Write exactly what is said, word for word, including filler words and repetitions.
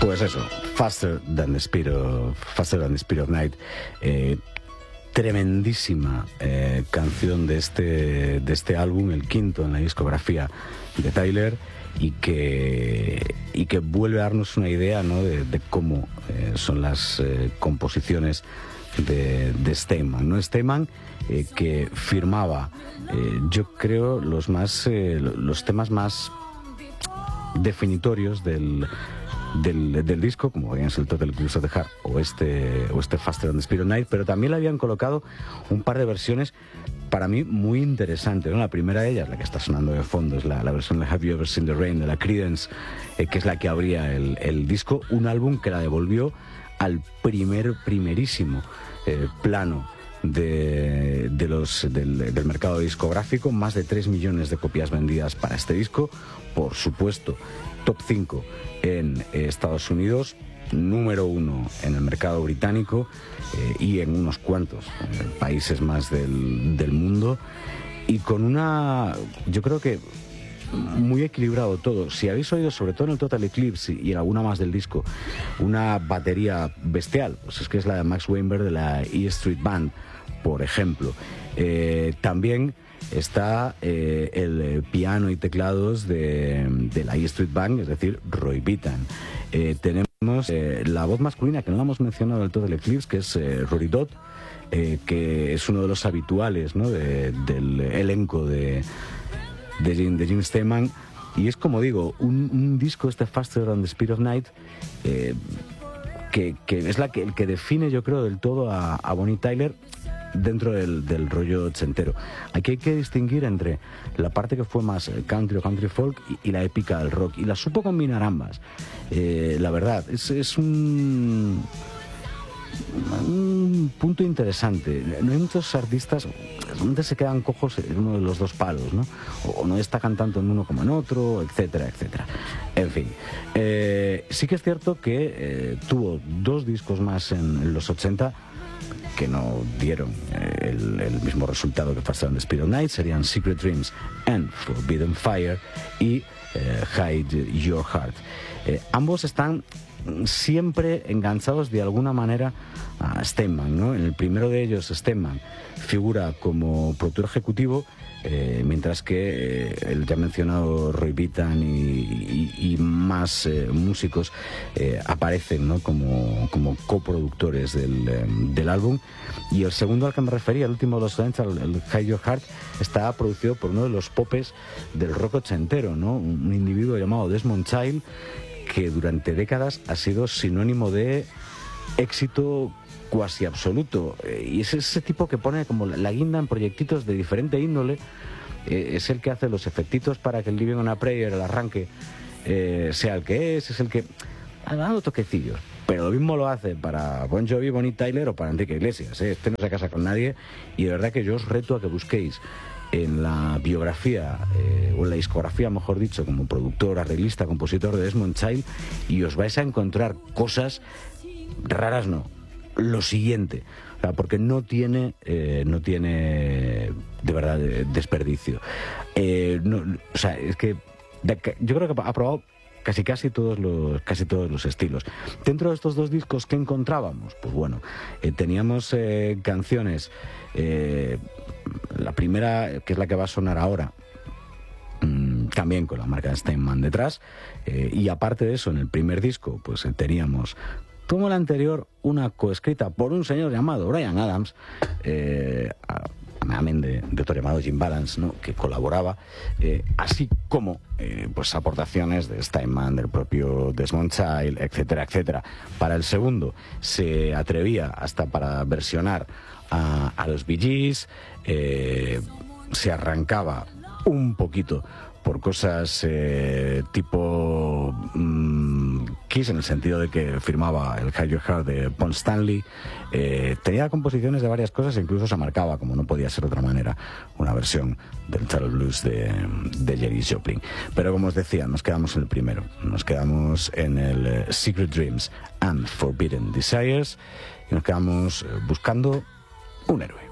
Pues eso, Faster Than the Speed of, Faster Than the Speed of Night. Eh, tremendísima eh, canción de este, de este álbum, el quinto en la discografía de Tyler, y que, y que vuelve a darnos una idea, ¿no?, de, de cómo eh, son las eh, composiciones de, de Steinman, ¿no? Steinman eh, que firmaba, eh, yo creo, los, más, eh, los temas más definitorios del... Del, del disco, como bien es el Total Eclipse of the Heart o este, o este Faster Than the Speed of Night, pero también le habían colocado un par de versiones para mí muy interesantes, ¿no? La primera de ellas, la que está sonando de fondo, es la, la versión de Have You Ever Seen the Rain de la Creedence, eh, que es la que abría el, el disco, un álbum que la devolvió al primer, primerísimo eh, plano de, de los, del, del mercado discográfico, más de tres millones de copias vendidas para este disco, por supuesto, top cinco en eh, Estados Unidos, número uno en el mercado británico eh, y en unos cuantos eh, países más del, del mundo, y con una, yo creo que muy equilibrado todo. Si habéis oído, sobre todo en el Total Eclipse y en alguna más del disco, una batería bestial, pues es que es la de Max Weinberg de la E Street Band, por ejemplo. Eh, también está eh, el piano y teclados de, de la E Street Band, es decir, Roy Bittan. Eh, tenemos eh, la voz masculina, que no la hemos mencionado del Total Eclipse, que es eh, Rory Dodd, eh, que es uno de los habituales, ¿no?, de, del elenco de, de, Jim, de Jim Steinman. Y es, como digo, un, un disco, este Faster Than the Speed of Night, eh, que, que es la que, el que define, yo creo, del todo a, a Bonnie Tyler dentro del, del rollo ochentero. Aquí hay que distinguir entre la parte que fue más country o country folk y, y la épica del rock, y la supo combinar ambas. Eh, la verdad, es, es un, un punto interesante. No hay muchos artistas donde se quedan cojos en uno de los dos palos, ¿no? O no destacan tanto en uno como en otro, etcétera, etcétera. En fin, eh, sí que es cierto que eh, tuvo dos discos más en, en los ochenta que no dieron eh, el, el mismo resultado que Faster Than the Speed of Night. Serían Secret Dreams and Forbidden Fire y eh, Hide Your Heart. Eh, ambos están siempre enganchados de alguna manera a Steinman, ¿no? En el primero de ellos, Steinman figura como productor ejecutivo, eh, mientras que eh, el ya mencionado Roy Bittan y, y, y más eh, músicos eh, aparecen, ¿no?, como, como coproductores del, eh, del álbum. Y el segundo al que me refería, el último de los ochenta, el, el Hide Your Heart, está producido por uno de los popes del rock ochentero, ¿no?, un, un individuo llamado Desmond Child, que durante décadas ha sido sinónimo de éxito cuasi absoluto, y es ese tipo que pone como la guinda en proyectitos de diferente índole. Eh, es el que hace los efectitos para que el Living on a Prayer, el arranque, eh, sea el que es, es el que ha dado toquecillos, pero lo mismo lo hace para Bon Jovi, Bonnie Tyler o para Enrique Iglesias, ¿eh? Este no se casa con nadie, y de verdad que yo os reto a que busquéis en la biografía, eh, o en la discografía, mejor dicho, como productor, arreglista, compositor de Desmond Child, y os vais a encontrar cosas raras, no, lo siguiente, o sea, porque no tiene, eh, no tiene de verdad desperdicio. Eh, no, o sea, es que de, yo creo que ha probado casi casi todos los casi todos los estilos. Dentro de estos dos discos, ¿qué encontrábamos? Pues bueno, eh, teníamos eh, canciones. Eh, la primera, que es la que va a sonar ahora, mmm, también con la marca de Steinman detrás, eh, y aparte de eso, en el primer disco, pues eh, teníamos, como el anterior, una coescrita por un señor llamado Bryan Adams, eh, a, amén de, de otro llamado Jim Balance, ¿no?, que colaboraba, eh, así como eh, pues aportaciones de Steinman, del propio Desmond Child, etcétera, etcétera. Para el segundo se atrevía hasta para versionar a, a los Bee Gees, eh, se arrancaba un poquito por cosas eh, tipo mmm, Kiss, en el sentido de que firmaba el Hide Your Heart de Paul Stanley. Eh, tenía composiciones de varias cosas e incluso se marcaba, como no podía ser de otra manera, una versión del Turtle Blues de, de Janis Joplin. Pero como os decía, nos quedamos en el primero, nos quedamos en el eh, Secret Dreams and Forbidden Desires, y nos quedamos eh, buscando un héroe.